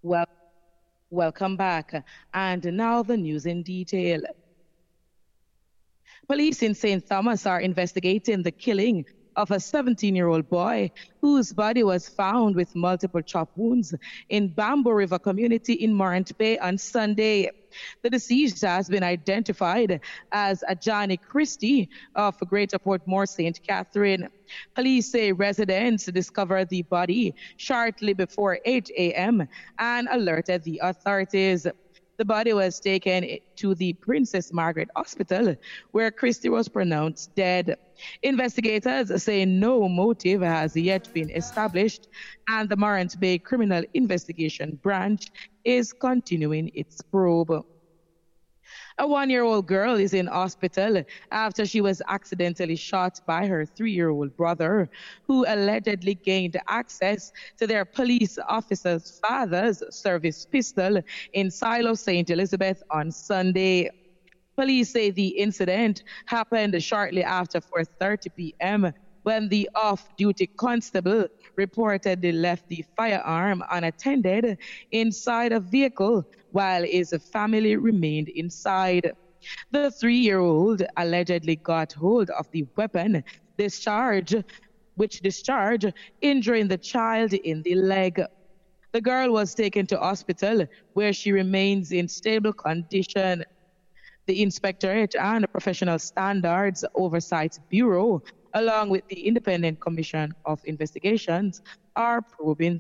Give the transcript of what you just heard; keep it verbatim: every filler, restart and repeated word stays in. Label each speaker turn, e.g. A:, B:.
A: Well, welcome back. And now the news in detail. Police in Saint Thomas are investigating the killing of a seventeen year old boy whose body was found with multiple chop wounds in Bamboo River community in Morant Bay on Sunday. The deceased has been identified as Ajani Christie of Greater Portmore Saint Catherine. Police say residents discovered the body shortly before eight a m and alerted the authorities. The body was taken to the Princess Margaret Hospital, where Christie was pronounced dead. Investigators say no motive has yet been established, and the Morant Bay Criminal Investigation Branch is continuing its probe. A one year old girl is in hospital after she was accidentally shot by her three year old brother, who allegedly gained access to their police officer's father's service pistol in Silo, Saint Elizabeth on Sunday. Police say the incident happened shortly after four thirty p m when the off-duty constable reportedly left the firearm unattended inside a vehicle while his family remained inside. The three-year-old allegedly got hold of the weapon discharge, which discharged, injuring the child in the leg. The girl was taken to hospital where she remains in stable condition. The Inspectorate and Professional Standards Oversight Bureau, along with the Independent Commission of Investigations, are probing